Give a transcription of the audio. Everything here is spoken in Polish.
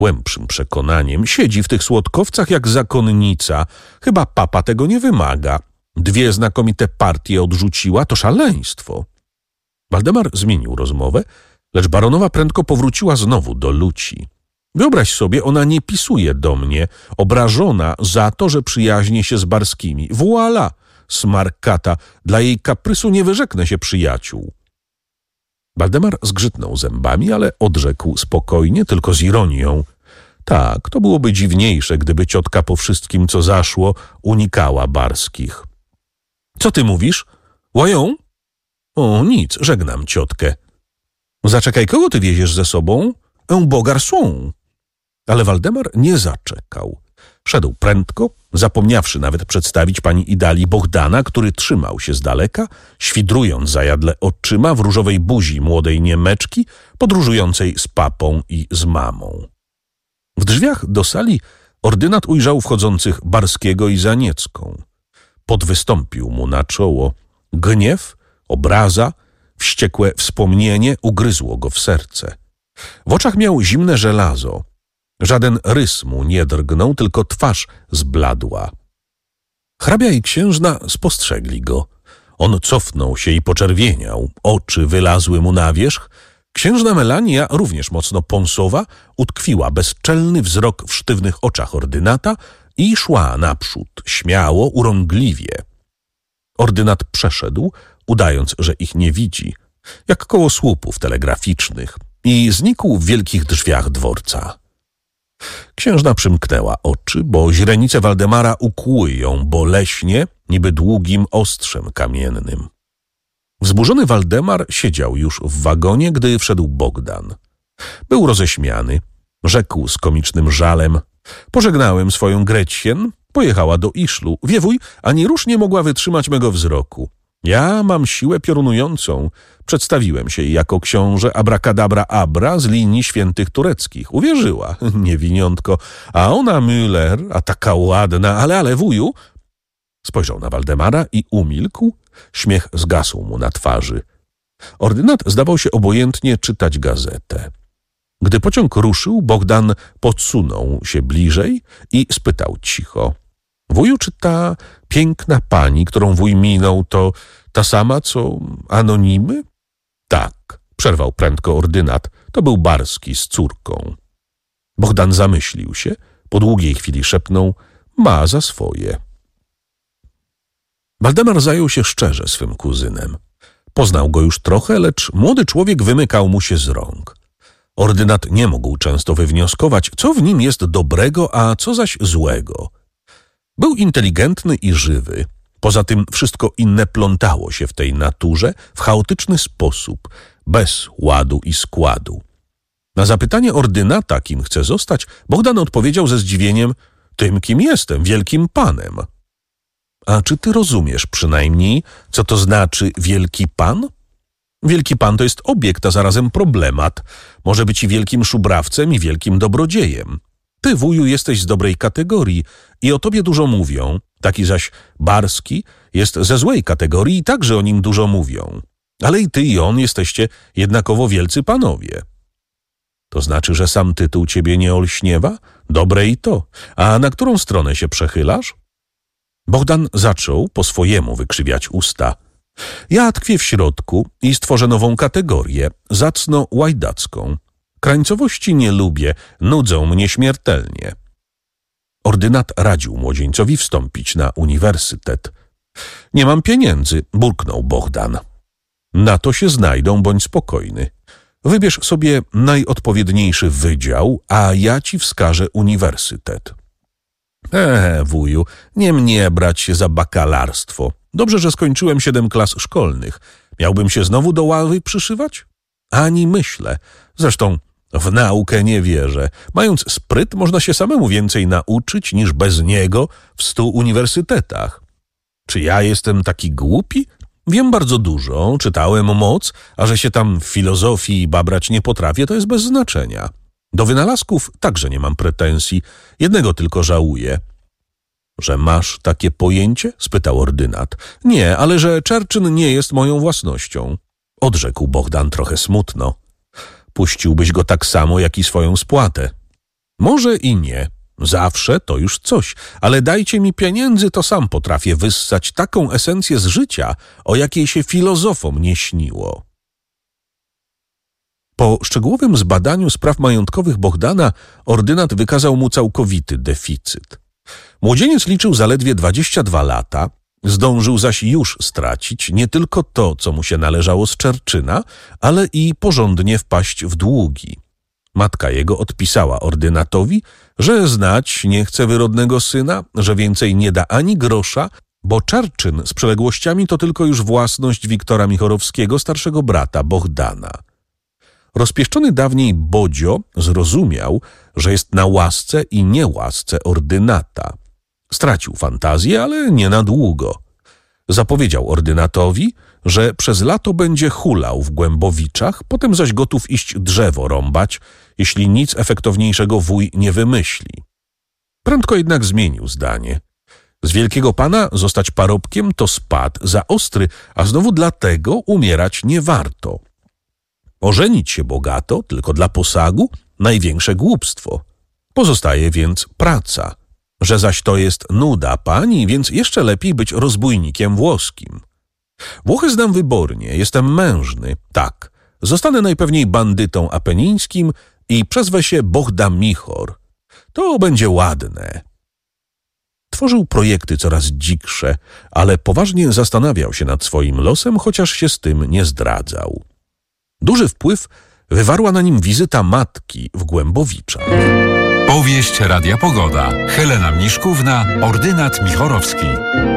głębszym przekonaniem. Siedzi w tych słodkowcach jak zakonnica. Chyba papa tego nie wymaga. 2 znakomite partie odrzuciła, to szaleństwo. Waldemar zmienił rozmowę, lecz baronowa prędko powróciła znowu do Luci. Wyobraź sobie, ona nie pisuje do mnie, obrażona za to, że przyjaźnię się z Barskimi. Voila, smarkata, dla jej kaprysu nie wyrzeknę się przyjaciół. Waldemar zgrzytnął zębami, ale odrzekł spokojnie, tylko z ironią. Tak, to byłoby dziwniejsze, gdyby ciotka po wszystkim, co zaszło, unikała Barskich. Co ty mówisz? Łają? O, nic, żegnam ciotkę. Zaczekaj, kogo ty wieziesz ze sobą? Un beau garçon. Ale Waldemar nie zaczekał. Szedł prędko, zapomniawszy nawet przedstawić pani Idalii Bohdana, który trzymał się z daleka, świdrując zajadle oczyma w różowej buzi młodej Niemeczki, podróżującej z papą i z mamą. W drzwiach do sali ordynat ujrzał wchodzących Barskiego i Zaniecką. Podwystąpił mu na czoło. Gniew, obraza, wściekłe wspomnienie ugryzło go w serce. W oczach miał zimne żelazo. Żaden rys mu nie drgnął, tylko twarz zbladła. Hrabia i księżna spostrzegli go. On cofnął się i poczerwieniał. Oczy wylazły mu na wierzch. Księżna Melania, również mocno pąsowa, utkwiła bezczelny wzrok w sztywnych oczach ordynata i szła naprzód, śmiało, urągliwie. Ordynat przeszedł, udając, że ich nie widzi, jak koło słupów telegraficznych, i znikł w wielkich drzwiach dworca. Księżna przymknęła oczy, bo źrenice Waldemara ukłuły ją boleśnie, niby długim ostrzem kamiennym. Wzburzony Waldemar siedział już w wagonie, gdy wszedł Bogdan. Był roześmiany, rzekł z komicznym żalem: pożegnałem swoją Gretchen, pojechała do Iszlu. Wiewuj ani rusz nie mogła wytrzymać mego wzroku. Ja mam siłę piorunującą. Przedstawiłem się jej jako książę Abracadabra Abra z linii świętych tureckich. Uwierzyła, niewiniątko. A ona Müller, a taka ładna, ale wuju. Spojrzał na Waldemara i umilkł. Śmiech zgasł mu na twarzy. Ordynat zdawał się obojętnie czytać gazetę. Gdy pociąg ruszył, Bogdan podsunął się bliżej i spytał cicho: wuju, czy ta piękna pani, którą wuj minął, to ta sama, co anonimy? Tak, przerwał prędko ordynat. To był Barski z córką. Bogdan zamyślił się, po długiej chwili szepnął: ma za swoje. Waldemar zajął się szczerze swym kuzynem. Poznał go już trochę, lecz młody człowiek wymykał mu się z rąk. Ordynat nie mógł często wywnioskować, co w nim jest dobrego, a co zaś złego. Był inteligentny i żywy. Poza tym wszystko inne plątało się w tej naturze w chaotyczny sposób, bez ładu i składu. Na zapytanie ordynata, kim chce zostać, Bogdan odpowiedział ze zdziwieniem: tym, kim jestem, wielkim panem. A czy ty rozumiesz przynajmniej, co to znaczy wielki pan? Wielki pan to jest obiekt, a zarazem problemat. Może być i wielkim szubrawcem, i wielkim dobrodziejem. Ty, wuju, jesteś z dobrej kategorii i o tobie dużo mówią. Taki zaś Barski jest ze złej kategorii i także o nim dużo mówią. Ale i ty, i on jesteście jednakowo wielcy panowie. To znaczy, że sam tytuł ciebie nie olśniewa? Dobre i to. A na którą stronę się przechylasz? Bogdan zaczął po swojemu wykrzywiać usta. Ja tkwię w środku i stworzę nową kategorię, zacno-łajdacką. Krańcowości nie lubię, nudzą mnie śmiertelnie. Ordynat radził młodzieńcowi wstąpić na uniwersytet. Nie mam pieniędzy, burknął Bogdan. Na to się znajdą, bądź spokojny. Wybierz sobie najodpowiedniejszy wydział, a ja ci wskażę uniwersytet. Wuju, nie mnie brać się za bakalarstwo. Dobrze, że skończyłem 7 klas szkolnych. Miałbym się znowu do ławy przyszywać? Ani myślę. Zresztą w naukę nie wierzę. Mając spryt, można się samemu więcej nauczyć niż bez niego w 100 uniwersytetach. Czy ja jestem taki głupi? Wiem bardzo dużo, czytałem moc, a że się tam w filozofii babrać nie potrafię, to jest bez znaczenia. Do wynalazków także nie mam pretensji, jednego tylko żałuję. Że masz takie pojęcie? Spytał ordynat. Nie, ale że Czerczyn nie jest moją własnością. Odrzekł Bogdan trochę smutno. Puściłbyś go tak samo, jak i swoją spłatę. Może i nie. Zawsze to już coś, ale dajcie mi pieniędzy, to sam potrafię wyssać taką esencję z życia, o jakiej się filozofom nie śniło. Po szczegółowym zbadaniu spraw majątkowych Bohdana ordynat wykazał mu całkowity deficyt. Młodzieniec liczył zaledwie 22 lata, zdążył zaś już stracić nie tylko to, co mu się należało z Czerczyna, ale i porządnie wpaść w długi. Matka jego odpisała ordynatowi, że znać nie chce wyrodnego syna, że więcej nie da ani grosza, bo Czerczyn z przyległościami to tylko już własność Wiktora Michorowskiego, starszego brata Bohdana. Rozpieszczony dawniej Bodzio zrozumiał, że jest na łasce i niełasce ordynata. Stracił fantazję, ale nie na długo. Zapowiedział ordynatowi, że przez lato będzie hulał w Głębowiczach, potem zaś gotów iść drzewo rąbać, jeśli nic efektowniejszego wuj nie wymyśli. Prędko jednak zmienił zdanie. Z wielkiego pana zostać parobkiem to spad za ostry, a znowu dlatego umierać nie warto. Ożenić się bogato, tylko dla posagu, największe głupstwo. Pozostaje więc praca. Że zaś to jest nuda pani, więc jeszcze lepiej być rozbójnikiem włoskim. Włochy znam wybornie, jestem mężny, tak. Zostanę najpewniej bandytą apenińskim i przezwę się Bohda Michor. To będzie ładne. Tworzył projekty coraz dziksze, ale poważnie zastanawiał się nad swoim losem, chociaż się z tym nie zdradzał. Duży wpływ wywarła na nim wizyta matki w Głębowiczach. Powieść Radia Pogoda. Helena Mniszkówna, ordynat Michorowski.